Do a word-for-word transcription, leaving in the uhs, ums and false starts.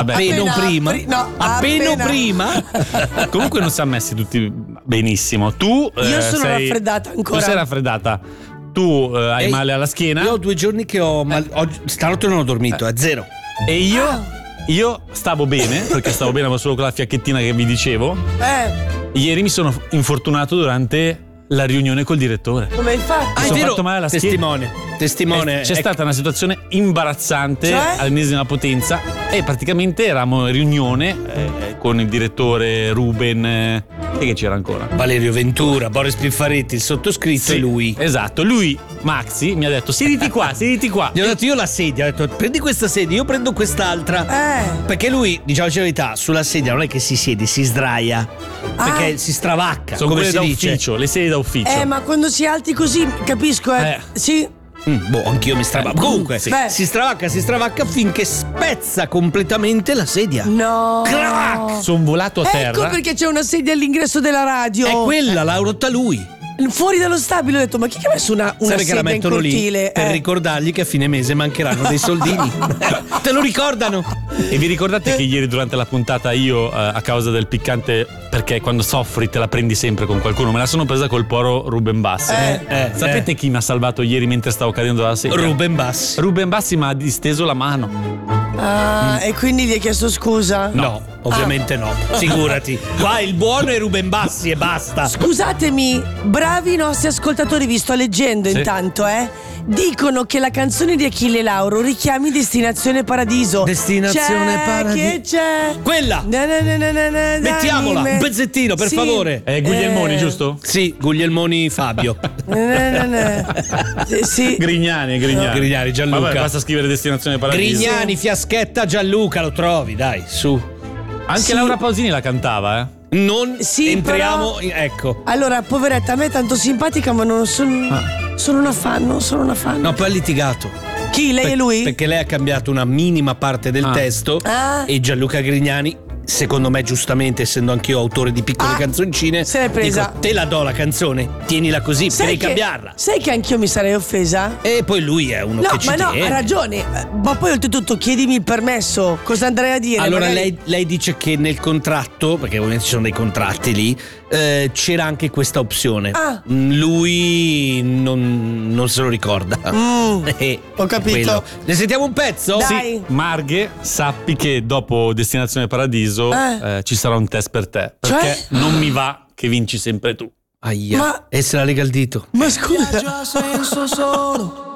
Vabbè, appena prima, pri- no, appena, appena. prima. Comunque non siamo messi tutti benissimo. Tu Io eh, sono sei, raffreddata ancora. Tu sei raffreddata. Tu eh, hai Ehi, male alla schiena. Io ho due giorni che ho mal- oggi, stanotte non ho dormito, è zero. E io, Ah. io stavo bene, perché stavo bene, ma solo con la fiacchettina che vi dicevo. Eh, Ieri mi sono infortunato durante la riunione col direttore. come hai fatto? Ah, è è sono vero, fatto male alla schiena. testimone, testimone. Eh, C'è ecco. stata una situazione imbarazzante Cioè? all'ennesima potenza e praticamente eravamo in riunione eh, con il direttore Ruben eh, e che c'era ancora? Valerio Ventura, Boris Piffaretti, il sottoscritto Sì, e lui. Esatto, lui, Maxi, mi ha detto siediti qua, siediti qua. Gli ho detto io la sedia, ho detto prendi questa sedia, io prendo quest'altra. Eh, Perché lui, diciamo la verità, sulla sedia non è che si siede, si sdraia. Perché Ah. si stravacca, Sono come quelle si da dice. ufficio, le sedie da ufficio. eh, ma quando si alti così, capisco, eh. Eh. Sì. Mm, boh, anch'io mi stravacco. Eh, Comunque, sì. Beh. si stravacca, si stravacca finché spezza completamente la sedia. No. Crack! Sono volato a terra. Ecco perché c'è una sedia all'ingresso della radio. È quella, l'ha rotta lui. Fuori dallo stabile ho detto, ma chi che ha messo una, una Sai che la sedia in mettono lì cortile? per Eh. ricordargli che a fine mese mancheranno dei soldini. Te lo ricordano? E vi ricordate che ieri durante la puntata io, eh, a causa del piccante, perché quando soffri te la prendi sempre con qualcuno, me la sono presa col poro Ruben Bassi. Eh. Eh, Sapete eh. chi mi ha salvato ieri mentre stavo cadendo dalla sedia? Ruben Bass. Ruben Bassi mi ha disteso la mano. Ah, e quindi gli hai chiesto scusa? No, ovviamente no. Figurati. Qua il buono è Ruben Bassi e basta. Scusatemi, bravi i nostri ascoltatori, vi sto leggendo Sì. intanto, eh. Dicono che la canzone di Achille Lauro richiami Destinazione Paradiso. Destinazione c'è, Paradiso. Che c'è? Quella. Na, na, na, na, na, na, Mettiamola, anime. un pezzettino, per Sì. favore. È Guglielmoni, Eh. giusto? Sì, Guglielmoni Fabio. Na, na, na, na. Sì, sì. Grignani, Grignani. Grignani, Gianluca. Vabbè, basta scrivere Destinazione Paradiso. Grignani, Fiaschetta, Gianluca, lo trovi, dai, su. Anche Sì. Laura Pausini la cantava, eh. Non Sì, entriamo, però- in- ecco. Allora, poveretta, a me è tanto simpatica, ma non sono. Sono una fan, non sono una fan. No, poi ha litigato. Chi? Lei Per- e lui? Perché lei ha cambiato una minima parte del Ah. testo Ah. e Gianluca Grignani, secondo me giustamente, essendo anch'io autore di piccole Ah, canzoncine, se l'è presa. dico, te la do la canzone, tienila così, devi che, cambiarla. sai che anch'io mi sarei offesa? E poi lui è uno No, che ci ma no, tiene. ha ragione. Eh, Ma poi oltretutto chiedimi il permesso. Cosa andrei a dire? Allora Magari- lei, lei dice che nel contratto, perché ovviamente ci sono dei contratti lì, eh, c'era anche questa opzione. Ah. Mm, Lui non, non se lo ricorda. Mm, Eh, ho capito. quello. Ne sentiamo un pezzo? Dai. Marghe, sappi che dopo Destinazione Paradiso Eh. eh, ci sarà un test per te. Perché Cioè? non mi va che vinci sempre tu. Aia. Ma- E se la lega il dito. Ma scusa. Già senso solo